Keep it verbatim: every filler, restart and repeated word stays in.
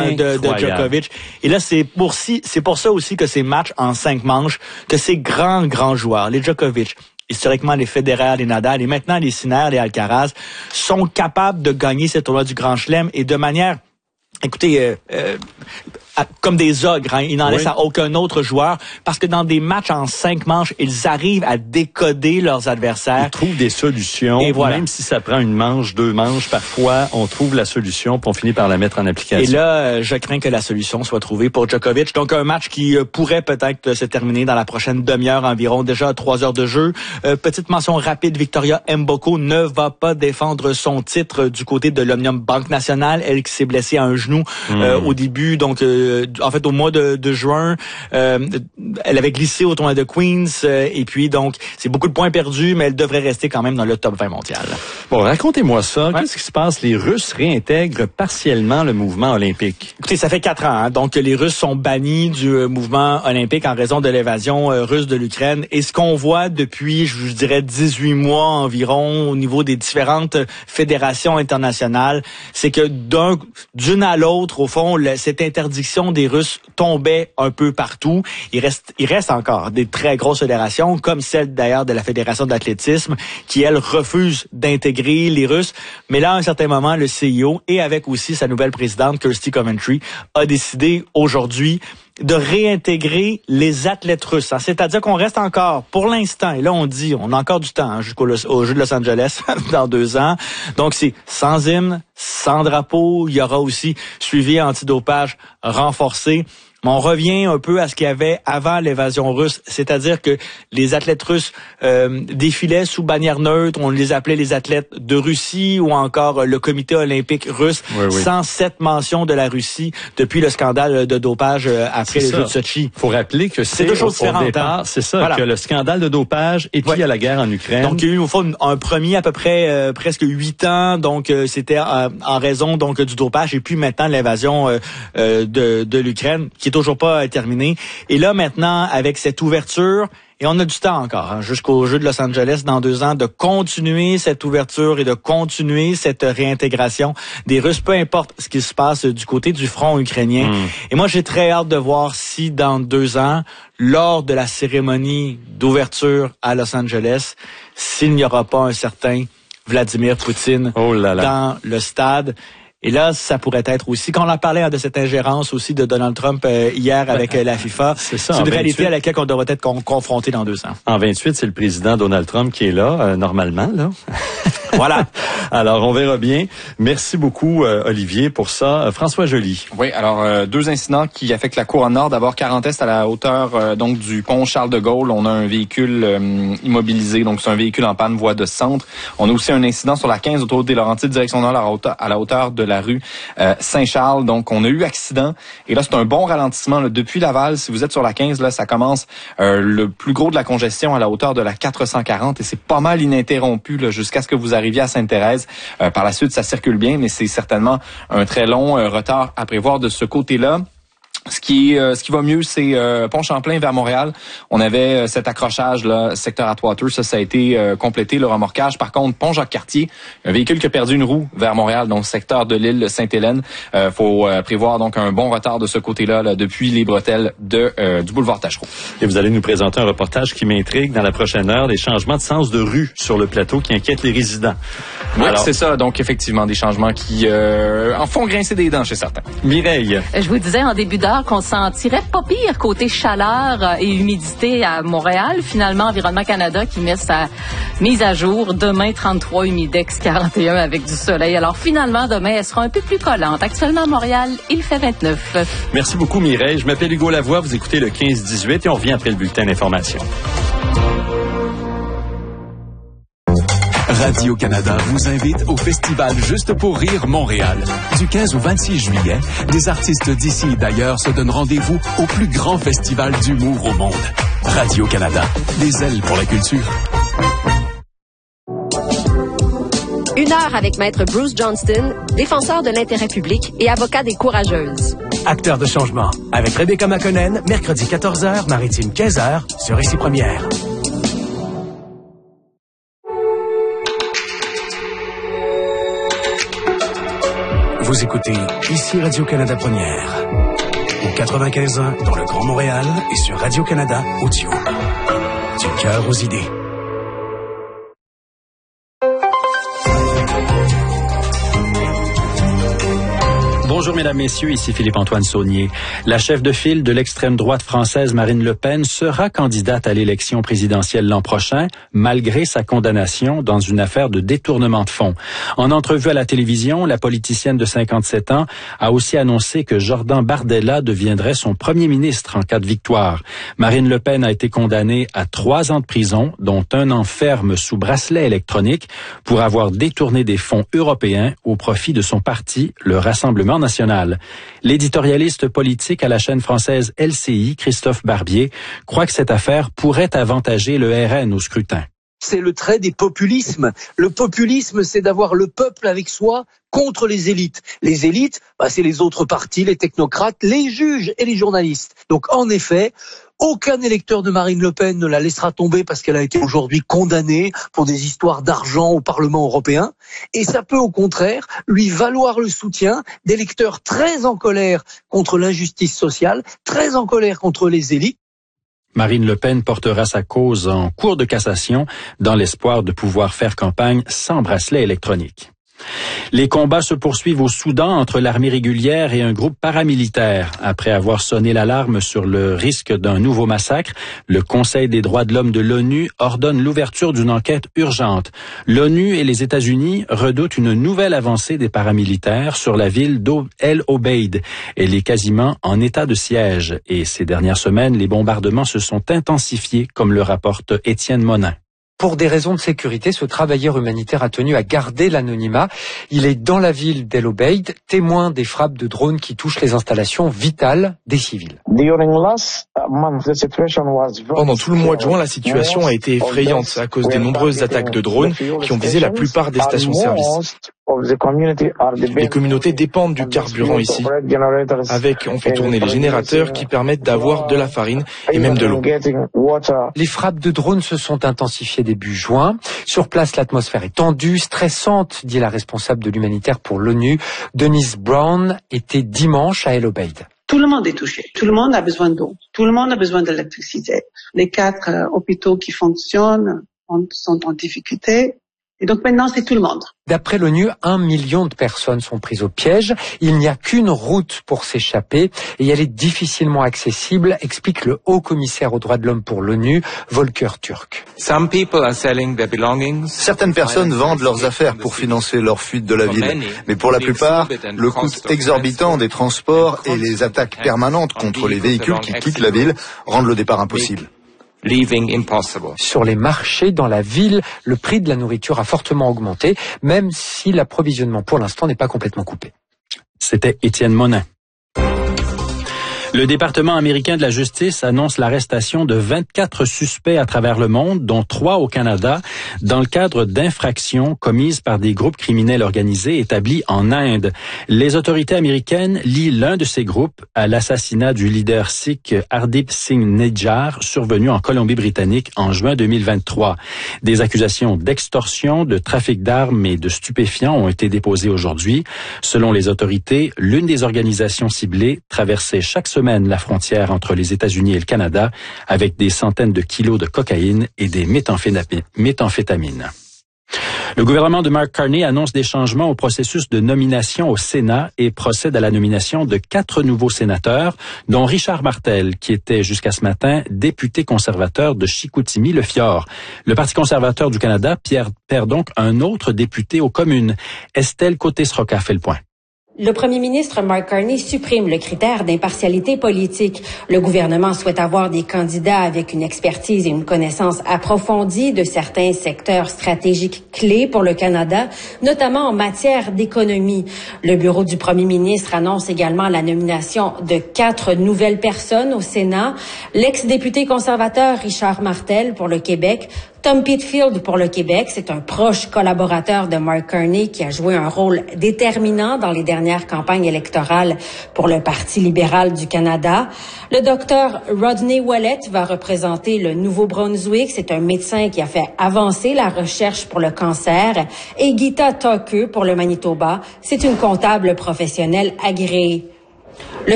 de, de Djokovic. Et là, c'est pour si, c'est pour ça aussi que ces matchs en cinq manches, que ces grands, grands joueurs, les Djokovic, historiquement les Federer, les Nadal, et maintenant les Sinner, les Alcaraz, sont capables de gagner ce tournoi du Grand Chelem et de manière, écoutez, euh, euh, comme des ogres, hein. Ils n'en oui. laissent à aucun autre joueur, parce que dans des matchs en cinq manches, ils arrivent à décoder leurs adversaires. Ils trouvent des solutions, et voilà. Même si ça prend une manche, deux manches, parfois, on trouve la solution, puis on finit par la mettre en application. Et là, je crains que la solution soit trouvée pour Djokovic. Donc, un match qui pourrait peut-être se terminer dans la prochaine demi-heure environ, déjà à trois heures de jeu. Euh, petite mention rapide, Victoria Mboko ne va pas défendre son titre du côté de l'Omnium Banque Nationale. Elle qui s'est blessée à un genou mmh. euh, au début, donc euh, en fait au mois de, de juin, euh, elle avait glissé au tournoi de Queens euh, et puis donc c'est beaucoup de points perdus, mais elle devrait rester quand même dans le top vingt mondial. Bon, racontez-moi ça. Ouais. Qu'est-ce qui se passe? Les Russes réintègrent partiellement le mouvement olympique. Écoutez, ça fait quatre ans, hein, donc les Russes sont bannis du euh, mouvement olympique en raison de l'évasion euh, russe de l'Ukraine. Et ce qu'on voit depuis, je vous dirais, dix-huit mois environ au niveau des différentes fédérations internationales, c'est que d'un, d'une à l'autre, au fond, le, cette interdiction des Russes tombait un peu partout. Il reste, il reste encore des très grosses fédérations, comme celle d'ailleurs de la Fédération d'athlétisme, qui, elle, refuse d'intégrer les Russes. Mais là, à un certain moment, le C I O, et avec aussi sa nouvelle présidente, Kirsty Coventry, a décidé aujourd'hui de réintégrer les athlètes russes. C'est-à-dire qu'on reste encore, pour l'instant, et là on dit, on a encore du temps hein, jusqu'au au Jeux de Los Angeles dans deux ans. Donc c'est sans hymne, sans drapeau. Il y aura aussi suivi antidopage renforcé. Mais on revient un peu à ce qu'il y avait avant l'évasion russe, c'est-à-dire que les athlètes russes euh, défilaient sous bannière neutre, on les appelait les athlètes de Russie ou encore le comité olympique russe, oui, oui. sans cette mention de la Russie depuis le scandale de dopage après les Jeux de Sochi. Il faut rappeler que c'est, c'est deux choses au, différentes. Au départ, hein? C'est ça, voilà. que le scandale de dopage est lié oui. à la guerre en Ukraine. Donc il y a eu au fond un premier à peu près euh, presque huit ans, donc euh, c'était euh, en raison donc du dopage et puis maintenant l'évasion euh, euh, de, de l'Ukraine qui toujours pas terminé. Et là, maintenant, avec cette ouverture, et on a du temps encore, hein, jusqu'au Jeux de Los Angeles dans deux ans, de continuer cette ouverture et de continuer cette réintégration des Russes, peu importe ce qui se passe du côté du front ukrainien. Mmh. Et moi, j'ai très hâte de voir si dans deux ans, lors de la cérémonie d'ouverture à Los Angeles, s'il n'y aura pas un certain Vladimir Poutine oh là là. dans le stade. Et là, ça pourrait être aussi, quand on en parlait hein, de cette ingérence aussi de Donald Trump euh, hier avec euh, la FIFA, c'est, ça, c'est une réalité vingt-huit à laquelle on devrait être con- confronté dans deux ans. En vingt-huit, c'est le président Donald Trump qui est là, euh, normalement, là. Voilà. Alors, on verra bien. Merci beaucoup, euh, Olivier, pour ça. Euh, François Joly. Oui, alors, euh, deux incidents qui affectent la Couronne Nord. D'abord, quarante-Est à la hauteur euh, donc du pont Charles de Gaulle. On a un véhicule euh, immobilisé, donc c'est un véhicule en panne, voie de centre. On a aussi un incident sur la quinze, autoroute des Laurentides, direction nord, à la hauteur, à la hauteur de la rue euh, Saint-Charles. Donc, on a eu accident. Et là, c'est un bon ralentissement. Là, depuis Laval, si vous êtes sur la quinze, là, ça commence euh, le plus gros de la congestion à la hauteur de la quatre cent quarante. Et c'est pas mal ininterrompu là, jusqu'à ce que vous arriviez à Sainte-Thérèse. Euh, par la suite, ça circule bien, mais c'est certainement un très long euh, retard à prévoir de ce côté-là. Ce qui, euh, ce qui va mieux, c'est euh, Pont-Champlain vers Montréal. On avait euh, cet accrochage là, secteur Atwater, ça, ça a été euh, complété, le remorquage. Par contre, Pont-Jacques-Cartier, un véhicule qui a perdu une roue vers Montréal, donc secteur de l'île Sainte-Hélène. Euh, faut euh, prévoir donc un bon retard de ce côté-là, là, depuis les bretelles de euh, du boulevard Tachereau. Et vous allez nous présenter un reportage qui m'intrigue dans la prochaine heure, des changements de sens de rue sur le plateau qui inquiètent les résidents. Oui, alors, c'est ça. Donc effectivement, des changements qui euh, en font grincer des dents chez certains. Mireille. Je vous disais en début d'heure qu'on sentirait pas pire côté chaleur et humidité à Montréal. Finalement, Environnement Canada qui met sa mise à jour. Demain, trente-trois, humidex quarante et un avec du soleil. Alors finalement, demain, elle sera un peu plus collante. Actuellement, à Montréal, il fait vingt-neuf. Merci beaucoup, Mireille. Je m'appelle Hugo Lavoie. Vous écoutez le quinze dix-huit et on revient après le bulletin d'information. Radio-Canada vous invite au Festival Juste pour rire Montréal. Du quinze au vingt-six juillet, des artistes d'ici et d'ailleurs se donnent rendez-vous au plus grand festival d'humour au monde. Radio-Canada, des ailes pour la culture. Une heure avec Maître Bruce Johnston, défenseur de l'intérêt public et avocat des courageuses. Acteur de changement, avec Rebecca McConnell, mercredi quatorze heures, maritime quinze heures, sur Ici Première. Vous écoutez ici Radio-Canada Première. Au quatre-vingt-quinze ans dans le Grand Montréal et sur Radio-Canada Audio. Du cœur aux idées. Bonjour mesdames, messieurs, ici Philippe-Antoine Saunier. La chef de file de l'extrême droite française Marine Le Pen sera candidate à l'élection présidentielle l'an prochain, malgré sa condamnation dans une affaire de détournement de fonds. En entrevue à la télévision, la politicienne de cinquante-sept ans a aussi annoncé que Jordan Bardella deviendrait son premier ministre en cas de victoire. Marine Le Pen a été condamnée à trois ans de prison, dont un an ferme sous bracelet électronique, pour avoir détourné des fonds européens au profit de son parti, le Rassemblement national. L'éditorialiste politique à la chaîne française L C I, Christophe Barbier, croit que cette affaire pourrait avantager le R N au scrutin. C'est le trait des populismes. Le populisme, c'est d'avoir le peuple avec soi contre les élites. Les élites, bah, c'est les autres partis, les technocrates, les juges et les journalistes. Donc en effet, aucun électeur de Marine Le Pen ne la laissera tomber parce qu'elle a été aujourd'hui condamnée pour des histoires d'argent au Parlement européen. Et ça peut au contraire lui valoir le soutien d'électeurs très en colère contre l'injustice sociale, très en colère contre les élites. Marine Le Pen portera sa cause en cour de cassation dans l'espoir de pouvoir faire campagne sans bracelet électronique. Les combats se poursuivent au Soudan entre l'armée régulière et un groupe paramilitaire. Après avoir sonné l'alarme sur le risque d'un nouveau massacre, le Conseil des droits de l'homme de l'ONU ordonne l'ouverture d'une enquête urgente. L'ONU et les États-Unis redoutent une nouvelle avancée des paramilitaires sur la ville d'El Obeid. Elle est quasiment en état de siège et ces dernières semaines, les bombardements se sont intensifiés, comme le rapporte Étienne Monin. Pour des raisons de sécurité, ce travailleur humanitaire a tenu à garder l'anonymat. Il est dans la ville d'El Obeid, témoin des frappes de drones qui touchent les installations vitales des civils. Pendant tout le mois de juin, la situation a été effrayante à cause des nombreuses attaques de drones qui ont visé la plupart des stations-service. Les communautés dépendent du carburant ici. Avec, on fait tourner les générateurs qui permettent d'avoir de la farine et même de l'eau. Les frappes de drones se sont intensifiées début juin. Sur place, l'atmosphère est tendue, stressante, dit la responsable de l'humanitaire pour l'ONU. Denise Brown était dimanche à El Obeid. Tout le monde est touché. Tout le monde a besoin d'eau. Tout le monde a besoin d'électricité. Les quatre euh, hôpitaux qui fonctionnent on, sont en difficulté. Et donc maintenant, c'est tout le monde. D'après l'ONU, un million de personnes sont prises au piège. Il n'y a qu'une route pour s'échapper et elle est difficilement accessible, explique le haut commissaire aux droits de l'homme pour l'ONU, Volker Turk. Certaines personnes vendent leurs affaires pour financer leur fuite de la ville. Mais pour la plupart, le coût exorbitant des transports et les attaques permanentes contre les véhicules qui quittent la ville rendent le départ impossible. Sur les marchés dans la ville, le prix de la nourriture a fortement augmenté, même si l'approvisionnement pour l'instant n'est pas complètement coupé. C'était Étienne Monin. Le département américain de la justice annonce l'arrestation de vingt-quatre suspects à travers le monde, dont trois au Canada, dans le cadre d'infractions commises par des groupes criminels organisés établis en Inde. Les autorités américaines lient l'un de ces groupes à l'assassinat du leader sikh Hardeep Singh Nijjar, survenu en Colombie-Britannique en juin deux mille vingt-trois. Des accusations d'extorsion, de trafic d'armes et de stupéfiants ont été déposées aujourd'hui. Selon les autorités, l'une des organisations ciblées traversait chaque semaine la frontière entre les États-Unis et le Canada avec des centaines de kilos de cocaïne et des méthamphétamines. Le gouvernement de Mark Carney annonce des changements au processus de nomination au Sénat et procède à la nomination de quatre nouveaux sénateurs, dont Richard Martel, qui était jusqu'à ce matin député conservateur de Chicoutimi-Le-Fjord. Le Parti conservateur du Canada perd donc un autre député aux communes. Estelle Côté-Sroca fait le point. Le premier ministre Mark Carney supprime le critère d'impartialité politique. Le gouvernement souhaite avoir des candidats avec une expertise et une connaissance approfondie de certains secteurs stratégiques clés pour le Canada, notamment en matière d'économie. Le bureau du premier ministre annonce également la nomination de quatre nouvelles personnes au Sénat. L'ex-député conservateur Richard Martel pour le Québec Tom Pitfield pour le Québec, c'est un proche collaborateur de Mark Carney qui a joué un rôle déterminant dans les dernières campagnes électorales pour le Parti libéral du Canada. Le docteur Rodney Wallet va représenter le Nouveau-Brunswick. C'est un médecin qui a fait avancer la recherche pour le cancer. Et Gita Tucker pour le Manitoba, c'est une comptable professionnelle agréée. Le